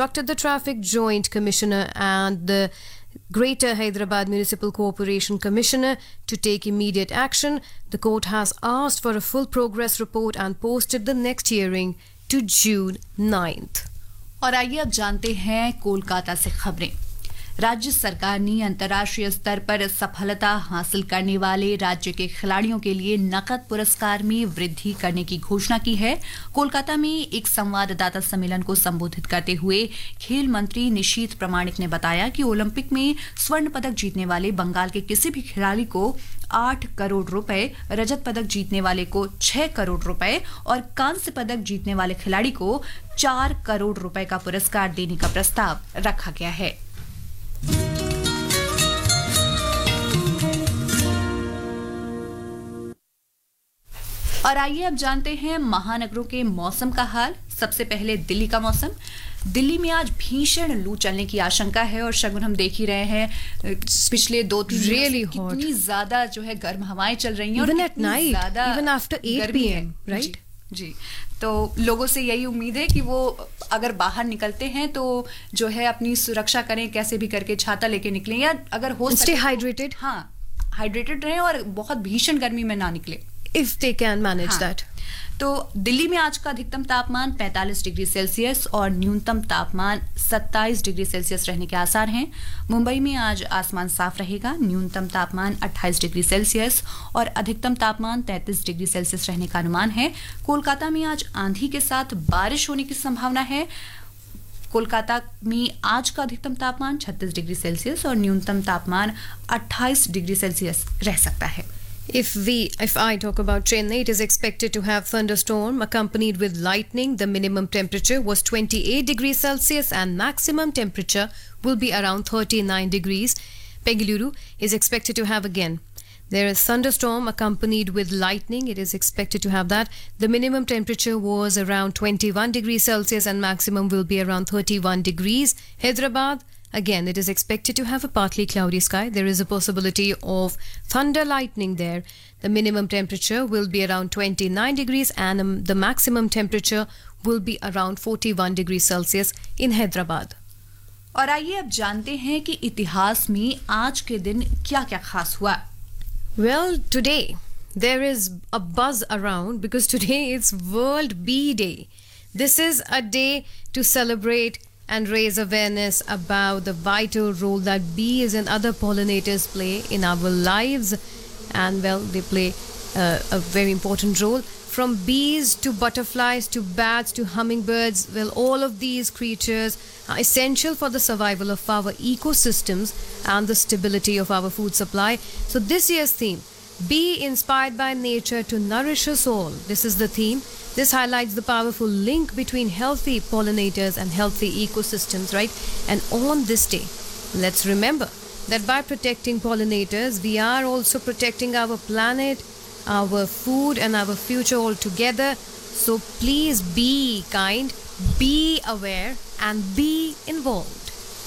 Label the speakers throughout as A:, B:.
A: instructed the Traffic Joint Commissioner and the Greater Hyderabad Municipal Corporation Commissioner to take immediate action. The court has asked for a full progress report and posted the next hearing to June 9th.
B: और आइए अब जानते हैं कोलकाता से खबरें। राज्य सरकार ने अंतर्राष्ट्रीय स्तर पर सफलता हासिल करने वाले राज्य के खिलाड़ियों के लिए नकद पुरस्कार में वृद्धि करने की घोषणा की है। कोलकाता में एक संवाददाता सम्मेलन को संबोधित करते हुए खेल मंत्री निशीथ प्रामाणिक ने बताया कि ओलंपिक में स्वर्ण पदक जीतने वाले बंगाल के किसी भी खिलाड़ी को 8 करोड़ रुपए, रजत पदक जीतने वाले को 6 करोड़ रुपए और कांस्य पदक जीतने वाले खिलाड़ी को 4 करोड़ रुपए का पुरस्कार देने का प्रस्ताव रखा गया है। और आइए अब जानते हैं महानगरों के मौसम का हाल। सबसे पहले दिल्ली का मौसम। दिल्ली में आज भीषण लू चलने की आशंका है और शगुन हम देख ही रहे हैं पिछले 2-3 दिन कितनी ज्यादा जो है गर्म हवाएं चल रही हैं और कितनी ज्यादा
A: even after 8 PM, right?
B: जी, तो लोगों से यही उम्मीद है कि वो अगर बाहर निकलते हैं तो जो है अपनी सुरक्षा करें, कैसे भी करके छाता लेके निकलें या अगर हो
A: सके हाइड्रेटेड,
B: हाँ हाइड्रेटेड रहें और बहुत भीषण गर्मी में ना निकले
A: if they can manage that.
B: तो दिल्ली में आज का अधिकतम तापमान 45 डिग्री सेल्सियस और न्यूनतम तापमान 27 डिग्री सेल्सियस रहने के आसार हैं। मुंबई में आज आसमान साफ रहेगा, न्यूनतम तापमान 28 डिग्री सेल्सियस और अधिकतम तापमान 33 डिग्री सेल्सियस रहने का अनुमान है। कोलकाता में आज आंधी के साथ बारिश होने की संभावना है। कोलकाता में आज का अधिकतम तापमान 36 डिग्री सेल्सियस और न्यूनतम तापमान 28 डिग्री सेल्सियस रह सकता है।
A: If I talk about Chennai, it is expected to have thunderstorm accompanied with lightning. The minimum temperature was 28 degrees Celsius and maximum temperature will be around 39 degrees. Bengaluru is expected to have again. There is thunderstorm accompanied with lightning. It is expected to have that. The minimum temperature was around 21 degrees Celsius and maximum will be around 31 degrees. Hyderabad, again, it is expected to have a partly cloudy sky. There is a possibility of thunder lightning there. The minimum temperature will be around 29 degrees and the maximum temperature will be around 41 degrees Celsius in Hyderabad.
B: और आइए अब जानते हैं कि इतिहास में आज के दिन क्या-क्या खास हुआ।
A: Well, today there is a buzz around because today it's World Bee Day. This is a day to celebrate and raise awareness about the vital role that bees and other pollinators play in our lives. And well, they play a very important role. From bees to butterflies to bats to hummingbirds, well, all of these creatures are essential for the survival of our ecosystems and the stability of our food supply. So this year's theme, Be Inspired by Nature to Nourish Us All. This is the theme. This highlights the powerful link between healthy pollinators and healthy ecosystems, right? And on this day, let's remember that by protecting pollinators, we are also protecting our planet, our food, and our future altogether. So please be kind, be aware, and be involved.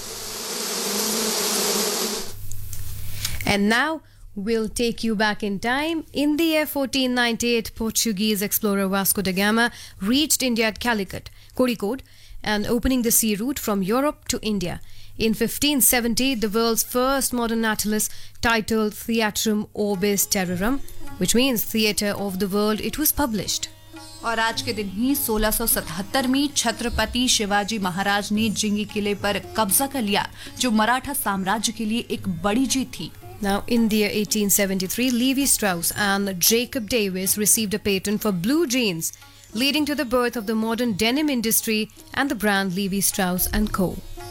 A: And now, we'll take you back in time. In the year 1498, Portuguese explorer Vasco da Gama reached India at Calicut, Kozhikode, and opening the sea route from Europe to India. In 1570, the world's first modern atlas, titled Theatrum Orbis Terrarum, which means Theatre of the World, it was published.
B: और आज के दिन ही 1677 में छत्रपति शिवाजी महाराज ने जिंगी किले पर कब्जा कर लिया, जो मराठा साम्राज्य के लिए एक बड़ी जीत थी।
A: Now, in the year 1873, Levi Strauss and Jacob Davis received a patent for blue jeans, leading to the birth of the modern denim industry and the brand Levi Strauss & Co.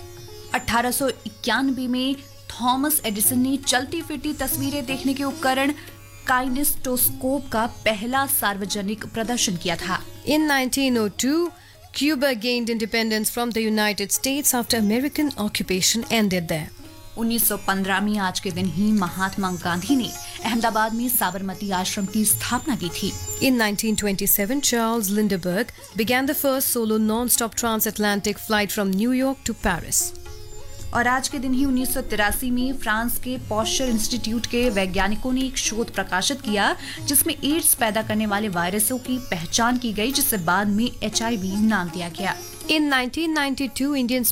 B: 1891 में थॉमस एडिसन ने चलती फिरती तस्वीरें देखने के उपकरण काइनेस्टोस्कोप का पहला सार्वजनिक प्रदर्शन किया था।
A: In 1902, Cuba gained independence from the United States after American occupation ended there.
B: 1915 में आज के दिन ही महात्मा गांधी ने अहमदाबाद में साबरमती आश्रम की स्थापना की थी।
A: In 1927, Charles Lindbergh began the first solo non-stop transatlantic flight from New York to Paris.
B: और आज के दिन ही 1983 में फ्रांस के पॉस्चर इंस्टीट्यूट के वैज्ञानिकों ने एक शोध प्रकाशित किया, जिसमें एड्स पैदा करने वाले वायरसों की पहचान की गई, जिसे बाद में HIV नाम दिया गया।
A: In 1992, Indian